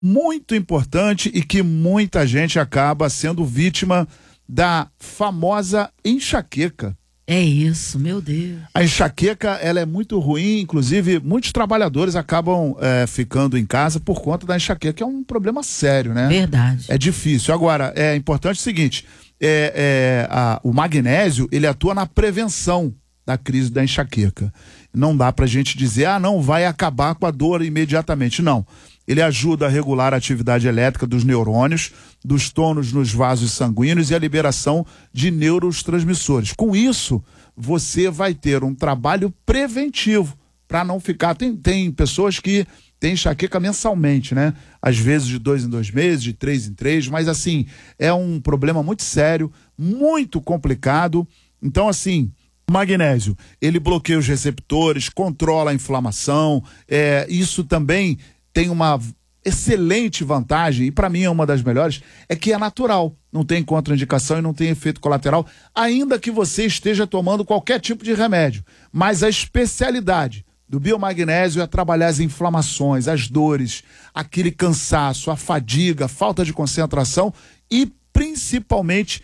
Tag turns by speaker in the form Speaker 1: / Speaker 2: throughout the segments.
Speaker 1: muito importante e que muita gente acaba sendo vítima da famosa enxaqueca.
Speaker 2: É isso, meu Deus.
Speaker 1: A enxaqueca, ela é muito ruim, inclusive muitos trabalhadores acabam ficando em casa por conta da enxaqueca, que é um problema sério, né?
Speaker 2: Verdade.
Speaker 1: É difícil. Agora, é importante o seguinte, o magnésio, ele atua na prevenção da crise da enxaqueca. Não dá pra gente dizer, não vai acabar com a dor imediatamente, não. Ele ajuda a regular a atividade elétrica dos neurônios, dos tônus nos vasos sanguíneos e a liberação de neurotransmissores. Com isso, você vai ter um trabalho preventivo para não ficar... Tem pessoas que têm enxaqueca mensalmente, né? Às vezes de 2 em 2 meses, de 3 em 3, mas assim, é um problema muito sério, muito complicado. Então, assim... O magnésio, ele bloqueia os receptores, controla a inflamação, isso também tem uma excelente vantagem, e para mim é uma das melhores, é que é natural, não tem contraindicação e não tem efeito colateral, ainda que você esteja tomando qualquer tipo de remédio. Mas a especialidade do biomagnésio é trabalhar as inflamações, as dores, aquele cansaço, a fadiga, a falta de concentração e principalmente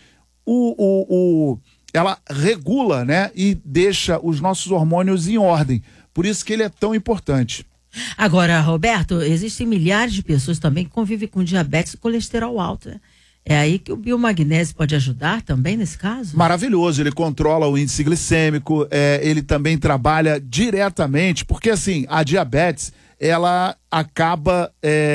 Speaker 1: ela regula, né, e deixa os nossos hormônios em ordem. Por isso que ele é tão importante.
Speaker 2: Agora, Roberto, existem milhares de pessoas também que convivem com diabetes e colesterol alto, né? É aí que o biomagnésio pode ajudar também nesse caso?
Speaker 1: Maravilhoso, ele controla o índice glicêmico, ele também trabalha diretamente, porque assim, a diabetes, ela acaba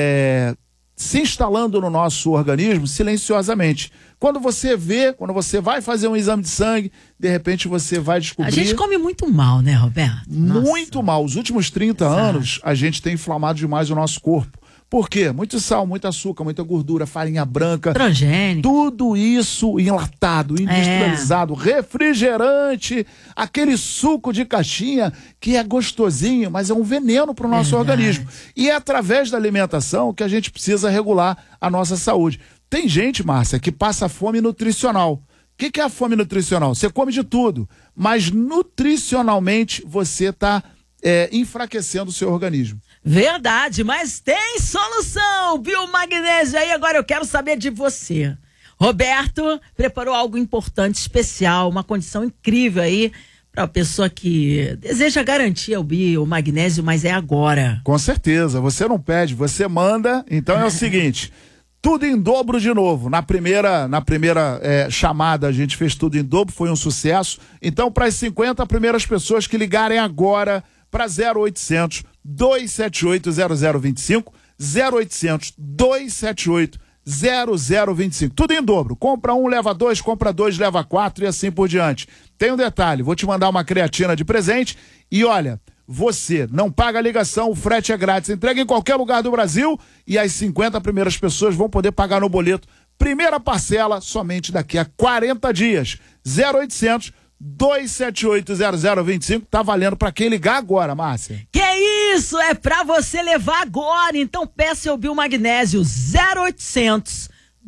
Speaker 1: se instalando no nosso organismo silenciosamente. Quando você vai fazer um exame de sangue, de repente você vai descobrir...
Speaker 2: A gente come muito mal, né, Roberto?
Speaker 1: Muito mal. Os últimos 30 anos, a gente tem inflamado demais o nosso corpo. Por quê? Muito sal, muito açúcar, muita gordura, farinha branca.
Speaker 2: Transgênico.
Speaker 1: Tudo isso enlatado, industrializado, refrigerante, aquele suco de caixinha que é gostosinho, mas é um veneno para o nosso organismo. E é através da alimentação que a gente precisa regular a nossa saúde. Tem gente, Márcia, que passa fome nutricional. O que é a fome nutricional? Você come de tudo, mas nutricionalmente você está enfraquecendo o seu organismo.
Speaker 2: Verdade, mas tem solução, biomagnésio. Aí agora eu quero saber de você. Roberto preparou algo importante, especial, uma condição incrível aí para a pessoa que deseja garantir o biomagnésio, mas é agora.
Speaker 1: Com certeza, você não pede, você manda. Então é o seguinte... Tudo em dobro de novo. Na primeira chamada a gente fez tudo em dobro, foi um sucesso. Então, para as 50 primeiras pessoas que ligarem agora para 0800 278 0025, 0800 278 0025. Tudo em dobro. Compra um, leva dois, compra dois, leva 4 e assim por diante. Tem um detalhe, vou te mandar uma creatina de presente e olha... Você não paga a ligação, o frete é grátis, entrega em qualquer lugar do Brasil e as 50 primeiras pessoas vão poder pagar no boleto. Primeira parcela somente daqui a 40 dias. 0800 278 0025, tá valendo para quem ligar agora, Márcia.
Speaker 2: Que isso, é para você levar agora, então peça seu biomagnésio 0800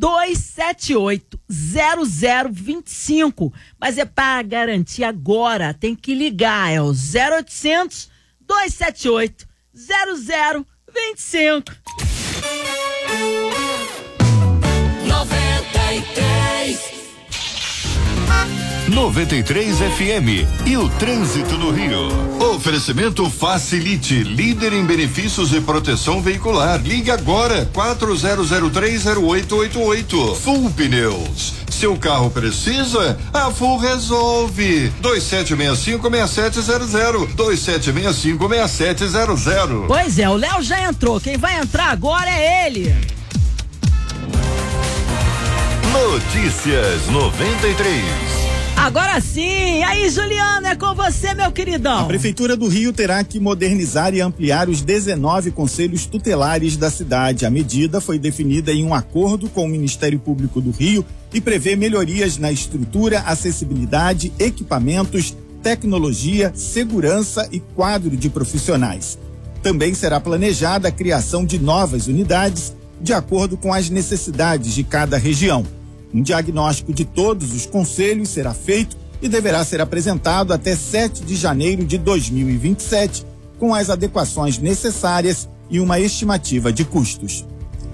Speaker 2: 278 0025, mas é para garantir agora, tem que ligar, é o 0800 278 0025.
Speaker 3: 93 FM e o trânsito no Rio. Oferecimento Facilite, líder em benefícios e proteção veicular. Ligue agora, 40030888. Full Pneus. Seu carro precisa? A Full resolve. 2765-6700. 2765-6700.
Speaker 2: Pois é, o Léo já entrou. Quem vai entrar agora é ele.
Speaker 3: Notícias 93.
Speaker 2: Agora sim! Aí, Juliano, é com você, meu queridão.
Speaker 4: A Prefeitura do Rio terá que modernizar e ampliar os 19 conselhos tutelares da cidade. A medida foi definida em um acordo com o Ministério Público do Rio e prevê melhorias na estrutura, acessibilidade, equipamentos, tecnologia, segurança e quadro de profissionais. Também será planejada a criação de novas unidades de acordo com as necessidades de cada região. Um diagnóstico de todos os conselhos será feito e deverá ser apresentado até 7 de janeiro de 2027, com as adequações necessárias e uma estimativa de custos.